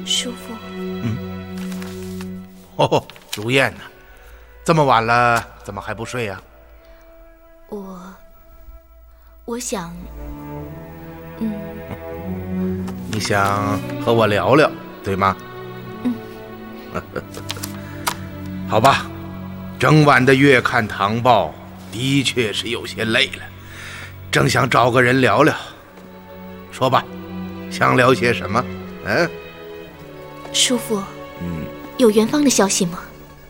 叔父。 哦，如燕呢？这么晚了，怎么还不睡呀？ 我想， 你想和我聊聊，对吗？好吧，整晚的月看唐报，的确是有些累了，正想找个人聊聊。说吧，想聊些什么？ 叔父，有元芳的消息吗？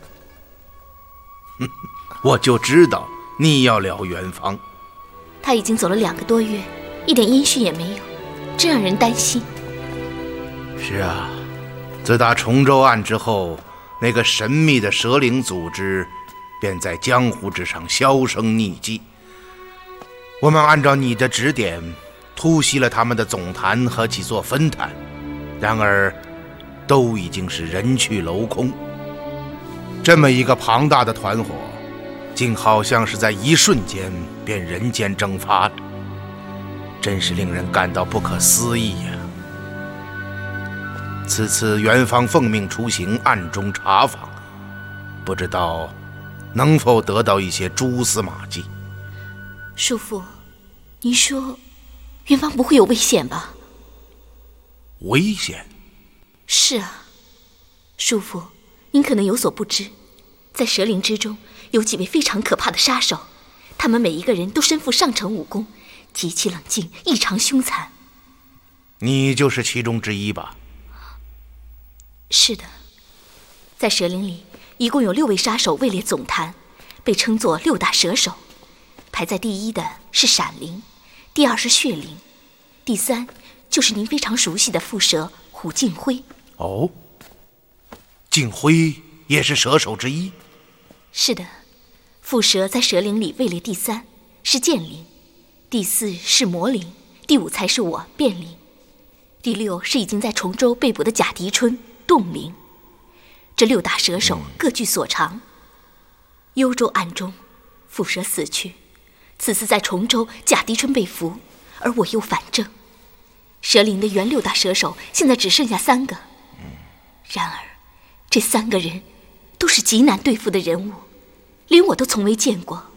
我就知道你要聊元芳。 他已经走了2个多月，一点音讯也没有，真让人担心。 是啊，自打崇州案之后，那个神秘的蛇灵组织便在江湖之上销声匿迹。我们按照你的指点，突袭了他们的总坛和几座分坛，然而都已经是人去楼空。这么一个庞大的团伙，竟好像是在一瞬间便人间蒸发了，真是令人感到不可思议呀！此次元芳奉命出行，暗中查访，不知道能否得到一些蛛丝马迹。 叔父，您说元芳不会有危险吧？ 危险？ 是啊，叔父，您可能有所不知，在蛇灵之中有几位非常可怕的杀手，他们每一个人都身负上乘武功，极其冷静，异常凶残。 你就是其中之一吧？ 是的，在蛇灵里一共有6位杀手位列总坛，被称作6大蛇手。排在第1的是闪灵，第2是血灵，第3就是您非常熟悉的蝮蛇虎劲辉。 哦，劲辉也是蛇手之一？ 是的，蝮蛇在蛇灵里位列第3，是剑灵，第4是魔灵，第5才是我变灵，第6是已经在崇州被捕的贾迪春冻灵。这6大蛇手各具所长。幽州案中，蝮蛇死去，此次在崇州，贾迪春被俘，而我又反正。蛇灵的原6大蛇手现在只剩下3个，然而这3个人都是极难对付的人物，连我都从未见过。